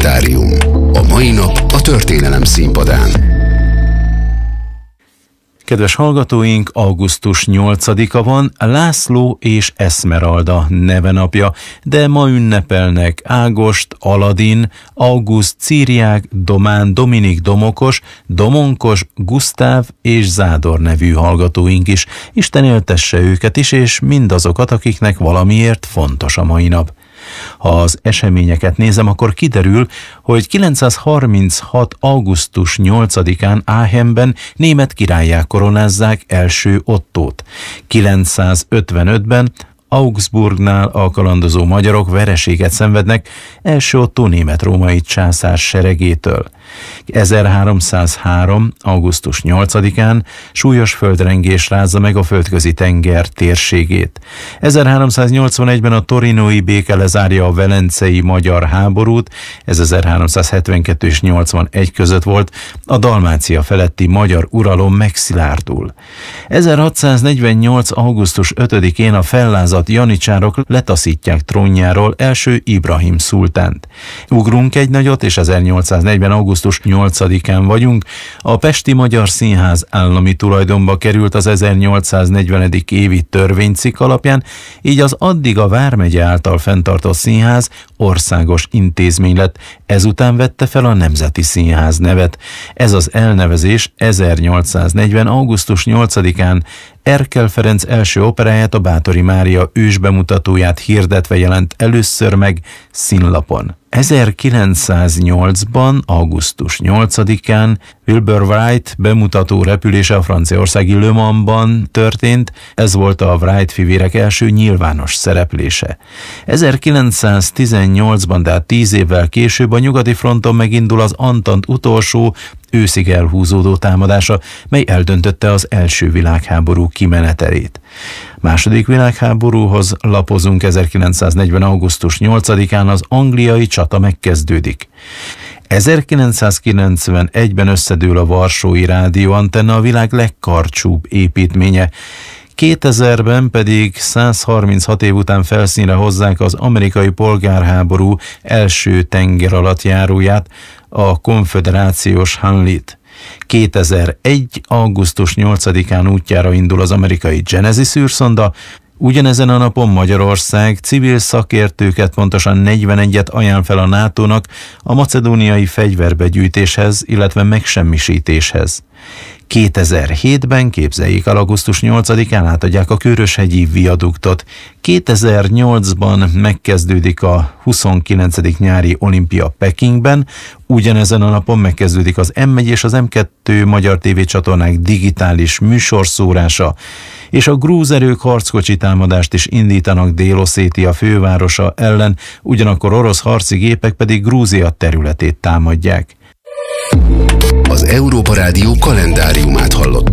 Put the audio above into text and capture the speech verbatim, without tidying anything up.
Kalendárium. A mai nap a történelem színpadán. Kedves hallgatóink, augusztus nyolcadika van, László és Eszmeralda nevenapja, de ma ünnepelnek Ágost, Aladin, Auguszt, Círiák, Domán, Dominik, Domokos, Domonkos, Gusztáv és Zádor nevű hallgatóink is. Isten éltesse őket is, és mindazokat, akiknek valamiért fontos a mai nap. Ha az eseményeket nézem, akkor kiderül, hogy kilencszázharminchat. augusztus nyolcadikán Aachenben német királlyá koronázzák első Ottót. kilencszázötvenötben Augsburgnál a kalandozó magyarok vereséget szenvednek első Ottó német-római császár seregétől. ezerháromszázhárom. augusztus nyolcadikán súlyos földrengés rázza meg a földközi tenger térségét. ezerháromszáznyolcvanegyben a torinói béke lezárja a velencei magyar háborút, ez ezerháromszázhetvenkettő és nyolcvanegy között volt, a Dalmácia feletti magyar uralom megszilárdul. ezerhatszáznegyvennyolc. augusztus ötödikén a fellázadt janicsárok letaszítják trónjáról első Ibrahim szultánt. Ugrunk egy nagyot, és ezernyolcszáznegyven. augusztus nyolcadikán vagyunk. A Pesti Magyar Színház állami tulajdonba került az ezernyolcszáznegyvenedik évi törvénycikk alapján, így az addig a Vármegye által fenntartott színház országos intézmény lett, ezután vette fel a Nemzeti Színház nevet. Ez az elnevezés ezernyolcszáznegyven. augusztus nyolcadikán Erkel Ferenc első operáját, a Báthori Mária ősbemutatóját hirdetve jelent először meg színlapon. ezerkilencszáznyolcban. augusztus nyolcadikán Wilbur Wright bemutató repülése a franciaországi Le Mansban történt, ez volt a Wright fivérek első nyilvános szereplése. ezerkilencszáztizennyolcban, tehát tíz évvel később a nyugati fronton megindul az Antant utolsó, őszig elhúzódó támadása, mely eldöntötte az első világháború kimenetelét. Második világháborúhoz lapozunk. ezerkilencszáznegyven. augusztus nyolcadikán az angliai csata megkezdődik. ezerkilencszázkilencvenegyben összedől a Varsói rádióantenna, a világ legkarcsúbb építménye. kétezerben pedig százharminchat év után felszínre hozzák az amerikai polgárháború első tengeralattjáróját, a konföderációs Hunley-t. kétezeregy. augusztus nyolcadikán útjára indul az amerikai Genesis űrszonda. Ugyanezen a napon Magyarország civil szakértőket, pontosan negyvenegyet ajánl fel a nátónak a macedóniai fegyverbegyűjtéshez, illetve megsemmisítéshez. kétezer-hétben, képzeljék el, augusztus nyolcadikán átadják a Köröshegyi viaduktot. kétezer-nyolcban megkezdődik a huszonkilencedik nyári olimpia Pekingben, ugyanezen a napon megkezdődik az em egy és az em kettő magyar tévécsatornák digitális műsorszórása, és a grúz erők harckocsi támadást is indítanak Dél-Oszétia fővárosa ellen, ugyanakkor orosz harci gépek pedig Grúzia területét támadják. Az Európa Rádió kalendáriumát hallott.